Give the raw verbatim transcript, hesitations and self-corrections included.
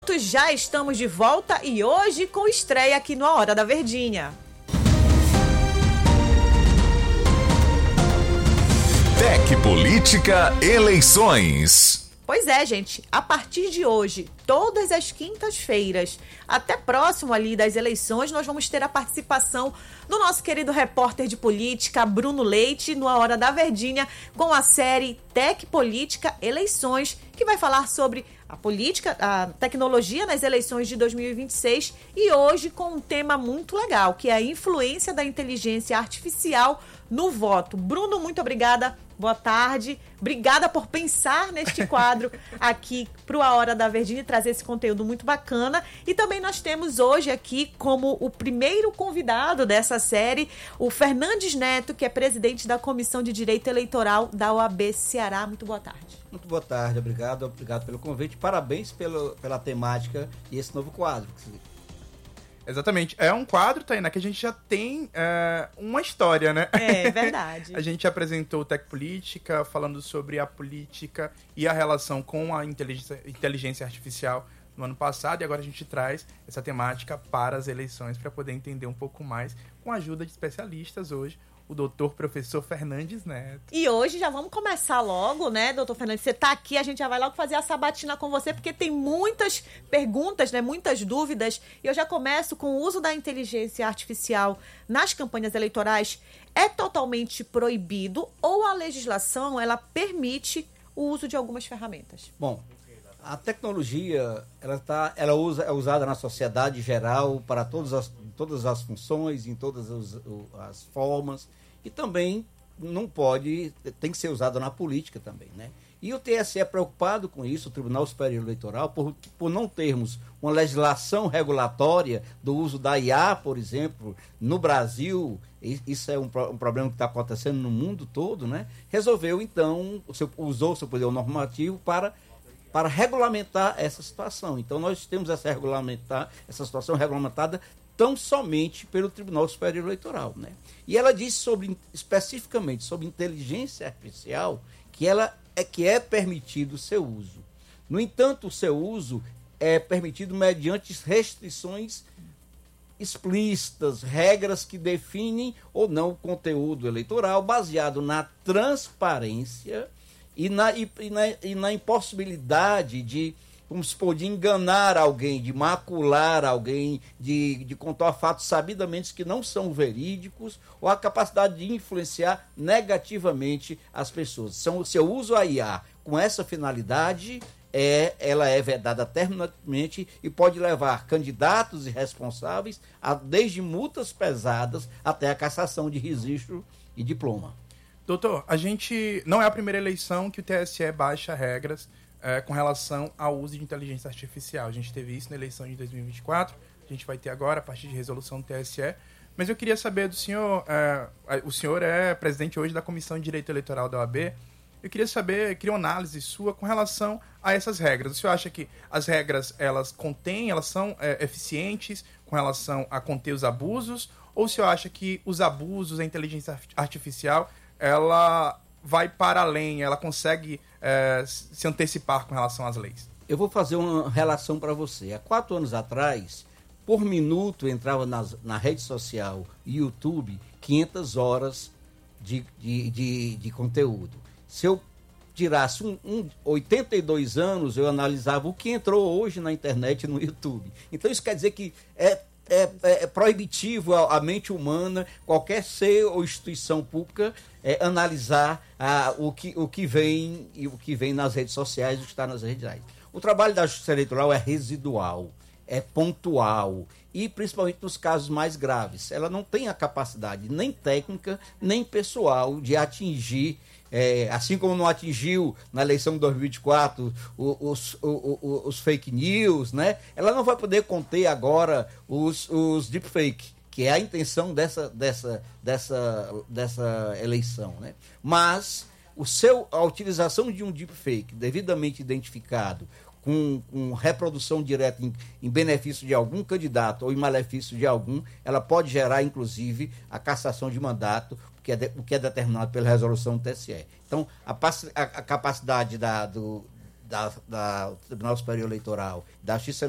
minutos, já estamos de volta e hoje com estreia aqui no A Hora da Verdinha. Tec Política Eleições. Pois é, gente, a partir de hoje, todas as quintas-feiras, até próximo ali das eleições, nós vamos ter a participação do nosso querido repórter de política, Bruno Leite, no A Hora da Verdinha, com a série Tec Política Eleições, que vai falar sobre a política, a tecnologia nas eleições de dois mil e vinte e seis e hoje com um tema muito legal, que é a influência da inteligência artificial no voto. Bruno, muito obrigada. Boa tarde. Obrigada por pensar neste quadro aqui para o A Hora da Verdinha e trazer esse conteúdo muito bacana. E também nós temos hoje aqui como o primeiro convidado dessa série, o Fernandes Neto, que é presidente da Comissão de Direito Eleitoral da O A B Ceará. Muito boa tarde. Muito boa tarde, obrigado, obrigado pelo convite. Parabéns pelo, pela temática e esse novo quadro. Exatamente. É um quadro, Tainá, que a gente já tem é, uma história, né? É verdade. A gente apresentou o Tec Política, falando sobre a política e a relação com a inteligência, inteligência artificial no ano passado, e agora a gente traz essa temática para as eleições para poder entender um pouco mais, com a ajuda de especialistas hoje, o doutor professor Fernandes Neto. E hoje já vamos começar logo, né, doutor Fernandes? Você está aqui, a gente já vai logo fazer a sabatina com você, porque tem muitas perguntas, né, muitas dúvidas. E eu já começo com o uso da inteligência artificial nas campanhas eleitorais. É totalmente proibido ou a legislação, ela permite o uso de algumas ferramentas? Bom, a tecnologia, ela, tá, ela usa, é usada na sociedade geral para todas as, todas as funções, em todas as, as formas, e também não pode, tem que ser usada na política também, né? E o T S E é preocupado com isso, o Tribunal Superior Eleitoral, por, por não termos uma legislação regulatória do uso da I A, por exemplo, no Brasil. Isso é um, um problema que está acontecendo no mundo todo, né? Resolveu, então, o seu, usou o seu poder normativo para para regulamentar essa situação. Então, nós temos essa, regulamentar, essa situação regulamentada tão somente pelo Tribunal Superior Eleitoral, né? E ela diz sobre, especificamente sobre inteligência artificial que, ela é, que é permitido o seu uso. No entanto, o seu uso é permitido mediante restrições explícitas, regras que definem ou não o conteúdo eleitoral, baseado na transparência E na, e, e, na, e na impossibilidade de, como se pode, enganar alguém, de macular alguém, de, de contar fatos sabidamente que não são verídicos, ou a capacidade de influenciar negativamente as pessoas. São, se eu uso a I A com essa finalidade, é, ela é vedada terminantemente e pode levar candidatos e responsáveis a, desde multas pesadas até a cassação de registro e diploma. Doutor, a gente não é a primeira eleição que o T S E baixa regras é, com relação ao uso de inteligência artificial. A gente teve isso na eleição de dois mil e vinte e quatro, a gente vai ter agora a partir de resolução do T S E. Mas eu queria saber do senhor, é, o senhor é presidente hoje da Comissão de Direito Eleitoral da O A B, eu queria saber, queria uma análise sua com relação a essas regras. O senhor acha que as regras, elas contêm, elas são é, eficientes com relação a conter os abusos, ou o senhor acha que os abusos, a inteligência artificial, ela vai para além, ela consegue é, se antecipar com relação às leis? Eu vou fazer uma relação para você. Há quatro anos atrás, por minuto, entrava nas, na rede social YouTube quinhentas horas de, de, de, de conteúdo. Se eu tirasse um, um, oitenta e dois anos, eu analisava o que entrou hoje na internet no YouTube. Então isso quer dizer que é É, é, é proibitivo à, à mente humana, qualquer ser ou instituição pública, é, analisar ah, o, que, o, que vem, e o que vem nas redes sociais, o que está nas redes sociais. O trabalho da Justiça Eleitoral é residual, é pontual, e principalmente nos casos mais graves. Ela não tem a capacidade nem técnica, nem pessoal de atingir, É, assim como não atingiu na eleição de dois mil e vinte e quatro os, os, os, os fake news, né? Ela não vai poder conter agora os, os deepfake, que é a intenção dessa, dessa, dessa, dessa eleição, né? Mas o seu, a utilização de um deepfake devidamente identificado, com, com reprodução direta em, em benefício de algum candidato ou em malefício de algum, ela pode gerar, inclusive, a cassação de mandato, que é de, o que é determinado pela resolução do T S E. Então, a, a, a capacidade da, do, da, da Tribunal Superior Eleitoral, da Justiça